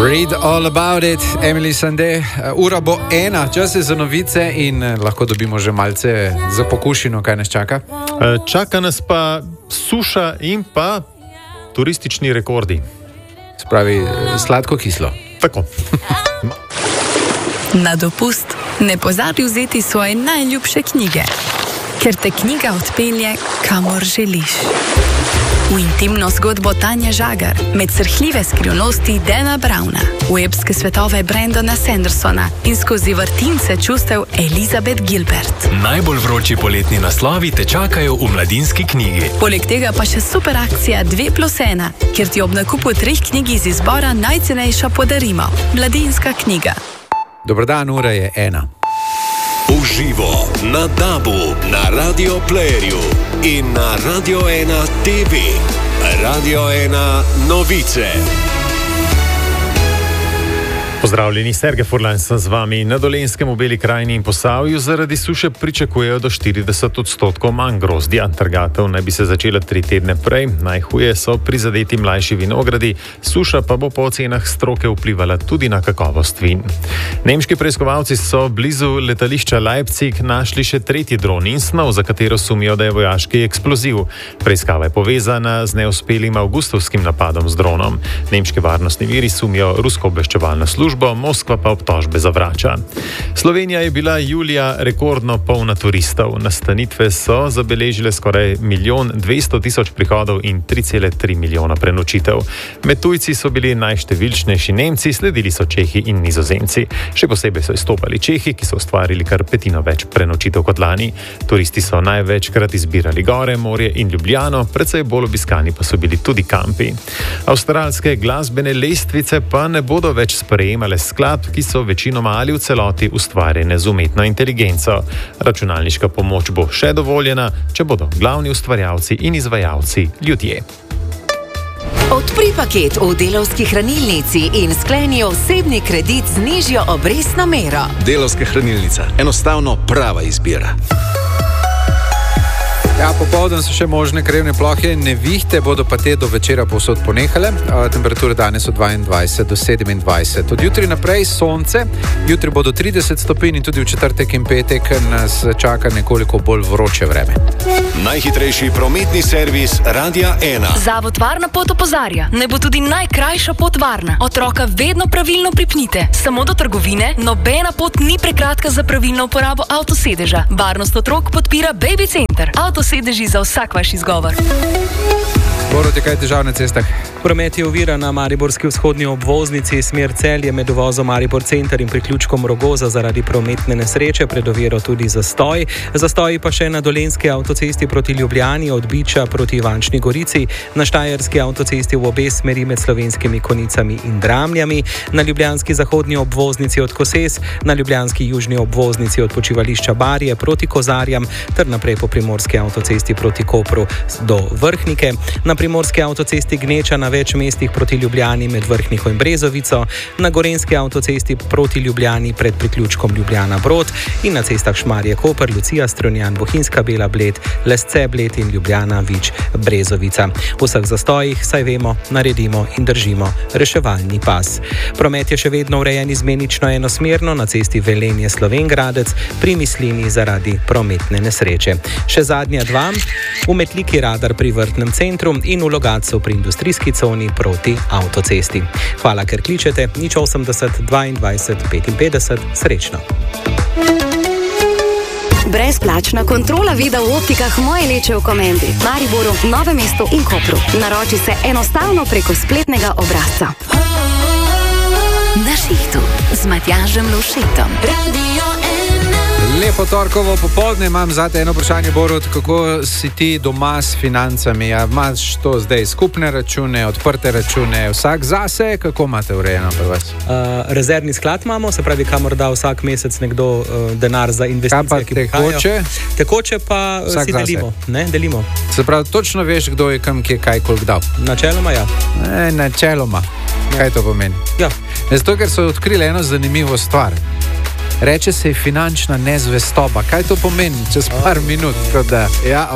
Read all about it, Emily Sandé. Ura bo 1, čas je za novice in lahko dobimo že malce za pokušino, kaj nas čaka. Čaka nas pa suša in pa turistični rekordi. Spravi sladko-kislo. Tako. Na dopust ne pozabi vzeti svoje najljubše knjige, ker te knjiga odpelje, kamor želiš. V intimno zgodbo Tanje Žagar, med srhljive skrivnosti Dana Browna, v epske svetove Brandona Sandersona in skozi vrtince čustev Elizabeth Gilbert. Najbolj vroči poletni naslovi te čakajo v Mladinski knjigi. Poleg tega pa še super akcija 2+1, kjer ti ob nakupu 3 knjig iz izbora najcenejša podarimo. Mladinska knjiga. Dobrodan, ura je 1. Uživo na DAB-u, na Radio Playerju in na Radio 1 TV. Radio 1 novice. Pozdravljeni, Sergej Furlan sem z vami. Na Dolenjskem, v Beli krajini in Posavju zaradi suše pričakujejo do 40% manj grozdja. Trgatev naj bi se začela 3 tedne prej. Najhuje so prizadeti mlajši vinogradi, suša pa bo po ocenah stroke vplivala tudi na kakovost vin. Nemški preiskovalci so blizu letališča Leipzig našli še 3. dron in snov, za katero sumijo, da je vojaški eksploziv. Preiskava je povezana z neuspelim avgustovskim napadom z dronom. Nemški varnostni viri sumijo rusko obveščevalno službo, Moskva pa obtožbe zavrača. Slovenija je bila julija rekordno polna turistov. Nastanitve so zabeležile skoraj 1.200.000 prihodov in 3,3 milijona prenočitev. Med tujci so bili najštevilčnejši Nemci, sledili so Čehi in Nizozemci. Še posebej so izstopali Čehi, ki so ustvarili kar 1/5 več prenočitev kot lani. Turisti so največkrat izbirali gore, morje in Ljubljano, precej bolj obiskani pa so bili tudi kampi. Avstralske glasbene lestvice pa ne bodo več sprejemale skladb, ki so večinoma ali v celoti ustvarjene z umetno inteligenco. Računalniška pomoč bo še dovoljena, če bodo glavni ustvarjalci in izvajalci ljudje. Odpri paket v Delavski hranilnici in skleni osebni kredit z nižjo obrestno mero. Delavska hranilnica. Enostavno prava izbira. Ja, popoldan so še možne krevne plohe, nevihte bodo pa te do večera povsod ponehale. Temperature danes od 22 do 27. Od jutri naprej sonce, jutri bodo 30 stopinj in tudi v četrtek in petek nas čaka nekoliko bolj vroče vreme. Najhitrejši prometni servis Radia 1. Zavod Varna pot opozarja, ne bo tudi najkrajša pot varna. Otroka vedno pravilno pripnite. Samo do trgovine, nobena pot ni prekratka za pravilno uporabo avtosedeža. Varnost otrok podpira Baby Center. Avtosedeži za vsak vaš izgovor. Borod, je kaj težav na cestah? Promet je ovira na mariborski vzhodni obvoznici, smer Celje med uvozom Maribor Center in priključkom Rogoza zaradi prometne nesreče, pred oviro tudi zastoj. Zastoji pa še na Dolenjski avtocesti proti Ljubljani, od Biča proti Ivančni Gorici, na Štajerski avtocesti v obe smeri med Slovenskimi Konicami in Dramljami, na ljubljanski zahodni obvoznici od Koses, na ljubljanski južni obvoznici od počivališča Barje proti Kozarjam ter naprej po primorski avtocesti proti Kopru do Vrhnike, na primorski avtocesti Gneča na več mestih proti Ljubljani med Vrhnico in Brezovico, na gorenjski avtocesti proti Ljubljani pred priključkom Ljubljana Brod in na cestah Šmarje Koper, Lucija Strunjan, Bohinjska Bela Bled, Lesce Bled in Ljubljana Vič Brezovica. V vseh zastojih, saj vemo, naredimo in držimo reševalni pas. Promet je še vedno urejen izmenično enosmerno na cesti Velenje Slovengradec pri Mislini zaradi prometne nesreče. Še zadnja 2, v Metliki radar pri Vrtnem centru in v Logatcu pri industrijski coni proti avtocesti. Hvala, ker kličete, 080 22 55, srečno. Brezplačna kontrola vida v optikah Moje Leče v Komendi, Mariboru, Novem mestu in Kopru. Naroči se enostavno preko spletnega obrazca. Na šihtu z Matjažem Lovšetom. Lepo torkovo popoldne, imam zate eno vprašanje, Borod, kako si ti doma s financami? Ja, imaš to zdaj skupne račune, odprte račune, vsak zase, kako imate urejeno pri vas? Rezervni sklad imamo, se pravi, kamor da vsak mesec nekdo denar za investicije, ki prihajajo. Tekoče? Tekoče pa vsak si delimo. Ne, delimo. Se pravi, točno veš, kdo je kam kje kaj koliko dal? Načeloma ja. Načeloma. Ja. Kaj to pomeni? Ja. Zato, ker so odkrili eno zanimivo stvar. Reče se finančna nezvestoba. Kaj to pomeni čez par minut? Da, ja,